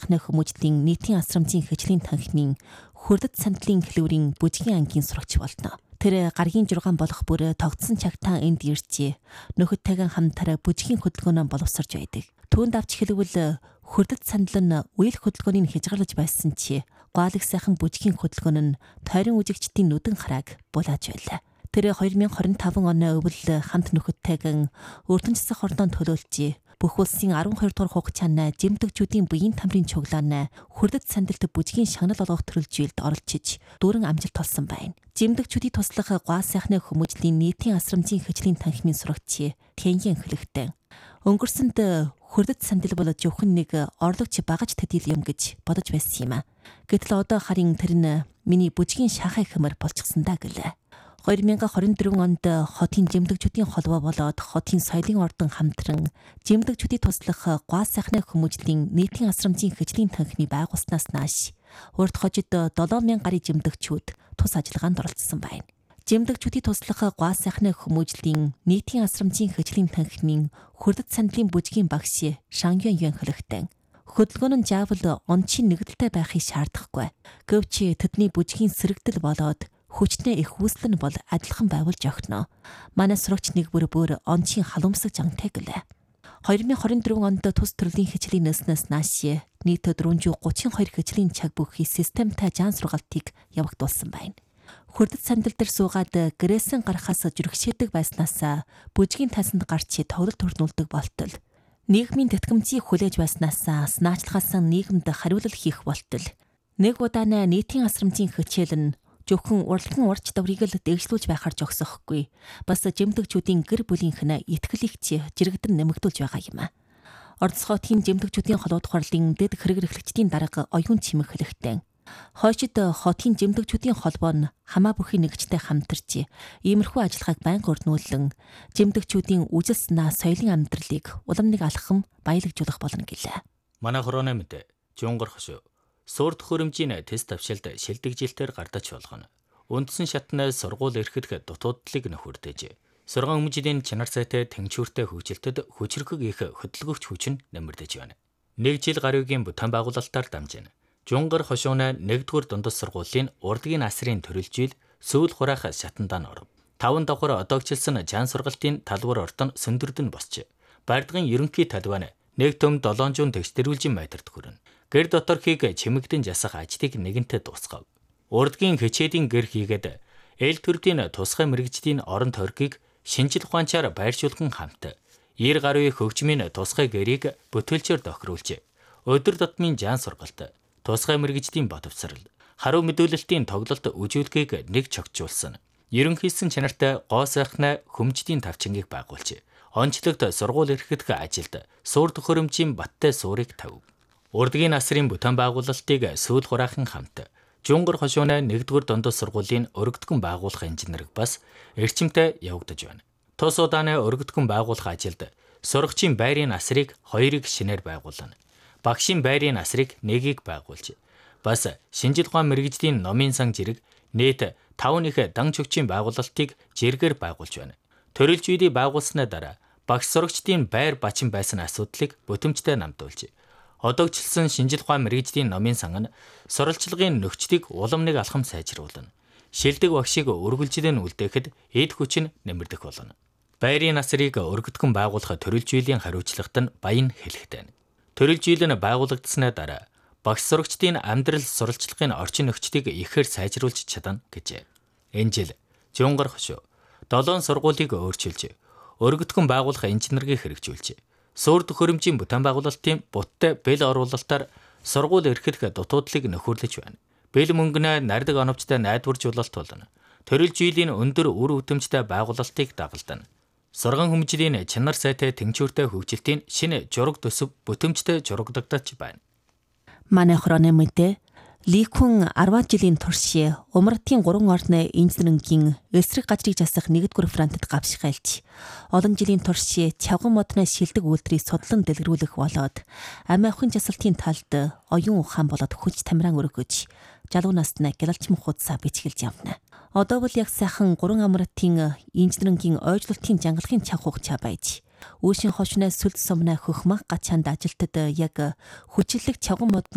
сайхны хүмүүжлийн нийтийн асрамжийн хөгжлийн танхимын Хүрдэт сандлын хэлүүрийн бүжгийн ангийн сурагч болно. Тэр гаргийн 6 болох бүр тогтсон чагтаа энд иржээ. Нөхөдтэйгэн хамтараа бүжгийн хөдөлгөөнөө боловсрж байдаг. Түүнд авч хэлвэл Хүрдэт сандал нь үйл хөдөлгөөнийг хязгаарлаж байсан чи гоалик сайхан бүжгийн хөдөлгөөн нь тойрон үжигчдийн нүдэн харааг булааж байлаа. Тэр 2025 оны өвөл хамт нөхөдтэйгэн өртөнцсөх ордон төлөөлжээ. Бүх улсын 12 дугаар хугацаанд жимтгчүүдийн биеийн тамирын цуглаан Хүрдэт сандалт бүжгийн шагнал олгох төрөлжүүлэлд оролцож дүүрэн амжилт олсон байна. Жимтгчүүдийн туслах гоо сайхны хүмүүжлийн нийтийн асрамжийн хөгжлийн танхимын сурагч Тэнгийн хөлөгтэй. Өнгөрсөнд Хүрдэт сандал бол зөвхөн нэг орлогч багаж төдийл юм гэж бодож байсан юм а. Гэтэл одоо харин тэр нь миний бүжгийн шахаа хэмээр болчихсондаа гэлээ. 2024 онд хотын жимтгчүүдийн холбоо болоод хотын соёлын ордон хамтран жимтгчүүдийн туслах гоо сайхны хүмүүжлийн нийтийн асрамжийн хөгжлийн танхимыг байгуулснаас нааш урд хожид 7000 гаруй жимтгчүүд тус ажиллагаанд оролцсон байна. Жимтгчүүдийн туслах гоо сайхны хүмүүжлийн нийтийн асрамжийн хөгжлийн танхимын Хүрдэт сандлын бүжгийн багш Шангён Юн хөлөгтэй. Хөдөлгөөн нь заавал онцгийн нэгдэлтэй байхыг шаардахгүй. Гэвч тэдний бүжгийн сэрэгдэл болоод хүчтэй их үүсэл нь бол адилхан байгуулж огтно. Манай сурагч нэг бүр онцгийн халуумсаг жантай гэлээ. 2024 онд тус төрлийн хичээлийн нээснээс нааш нийт 432 хичээлийн цаг бүхий системтай жан сургалтыг явагдуулсан байна. Хүрдэт сандал дээр суугаад гэрээсэн гарахаас жиргшээдэг байснаас бүжгийн тасанд гарч тоглолт төрнүүлдэг болтол. Нийгмийн тэтгэмжийг хүлээж байснаас санаачлагаас нийгэмд хариулал хийх болтол. Нэг удаанаа нийтийн асрамжийн хичээл нь зөвхөн урлагийн урч даврыг л дэвшлүүлж байхаар жогсохгүй. Бас жимтгчүүдийн гэр бүлийнх нь итгэлэгч жирэгдэн нэмэгдүүлж байгаа юм а. Орцгоотын жимтгчүүдийн холбоо хурлын дэд хэрэг эрхлэгчдийн дарга оюун чимэг хэлэгтэй. Хойшид хотын жимтгчүүдийн холбоо нь хамаа бүхий нэгжтэй хамтарч иймэрхүү ажиллагааг байнга өрнүүлэн жимтгчүүдийн үжил санаа соёлын амьдралыг улам нэг алхам баялагжуулах болно гэлээ. Манай хорооны мэд Жунгар хошуу Сурд хөрөмжийн тест авшилд шилдэгжилтээр гардаж болгоно. Үндсэн шатнаас сургууль эрхэдэх дутуудлыг нөхөрдөж. Сургаан хүмүүжлийн чанар сайтай тэнцвэртэй хөгжилтэд хүчрхэг их хөдөлгөгч хүч нь нэмэрдэж байна. 1 жил гаруйгийн бүтээн байгуулалтаар дамжина. Жунгар хошууна 1-р дундас сургуулийн урдгийн насрын төрөлжил сүүл хураах шатандаа норв. 5 давхар одоогчлсан жан сургалтын талбар ортон сөндөрдөн босч. Бардгийн ерөнхий талбай 1 төм 700 тэгштерүүлжин метрт хүрнэ. Гэр доторхийг чимэгдэн жасах ажлыг нэгэнтээ дуусгав. Урдгийн хичээлийн гэр хийгээд эл төрдийн тусгай мэрэгжлийн орон тойргийг шинжил ухаанчаар байршуулхан хамт 90 гаруй хөгжмийн тусгай гэрийг бүтээлчээр тохируулж өдөр тутмын жан сургалт, тусгай мэрэгжлийн ботовсрал, харуу мэдүүлэлтийн тоглолт үжүүлгийг нэг чогжуулсан. Ерөнхийсэн чанартай гоо сайхны хөмжлийн тавчингийг байгуулж онцлогт сургууль эрхэдэх ажилд Сурд хөрөмжийн баттай суурийг тавив. Урдгийн насрын бүтээн байгуулалтыг сүүл хураахан хамт Жунгар хошууны 1-р дундас сургуулийн өргөдгөн байгуулах инженерийг бас эрчимтэй явагдаж байна. Тус удааны өргөдгөн байгуулах ажилд сурагчийн байрын насрыг 2-ыг шинээр байгуулна. Багшийн байрын насрыг 1-ийг байгуулж бас шинжил ухаан мэрэгжлийн номын сан зэрэг нийт 5 их дан чөгчийн байгуулалтыг жиргээр байгуулж байна. Төрөлж үеийг байгуулсны дараа багш сурагчдын байр бачин байсан асуудлыг бүтэмжтэй намдуулж одоогчлсан шинжил ухаан мэрэгжлийн номын сан нь сурвалжлагын нөхцөлийг улам нэг алхам сайжруулна. Шилдэг багшийг үргэлжлэн үлдээхэд эд хүч нь нэмэрдэх болно. Байрын насрыг өргөдгөн байгуулах төрөлжүйлийн хариуцлагад нь баян хэлэхтэй. Төрөлжийл нь байгуулагдсаны дараа багш сурагчдын амьдрал сурвалжлагын орчин нөхцөлийг ихээр сайжруулж чадна гэжээ. Энэ жил Жунгар хошуу 7 сургуулийг өөрчилж өргөдгөн байгуулах инженерийг хэрэгжүүлж Сурд хөрөмжийн бүтээн байгуулалтын буттай бэл оруулалтаар сургууль эрхэдэх дутуудлыг нөхөрлөж байна. Бэл мөнгөнөө нардаг оновчтой найдваржуулалт болно. Төрөлжийллийн өндөр үр хөтөмжтэй байгуулалтыг дагалдана. Сургаан хүмүүжлийн чанар сайтай тэнцвэртэй хөгжилтийн шинэ жураг төсөв бүтэмжтэй журагдагдаж байна. Манай хорооны мэдээ Ликүн 10 жилийн турш Умартын 3 орны инженерингийн эсрэг газрыг засах 1-р фронтод гавшихайлж олон жилийн турш чавган модны шилдэг үйлдвэрийг судлан дэлгэрүүлэх болоод амь авахын жасалтын талд оюун ухаан болоод хүч тамиран өргөж жалуунаас нь гялалчмын хуудасаа бичгэлж явна. Одоо бол яг сайхан 3 амратын инженерингийн ойжлолтын жангалахын чанга хугацаа байж үүшин хошноос сүлд сумнаа хөх мах гачаанд ажилтад яг хүчлэг чавган модны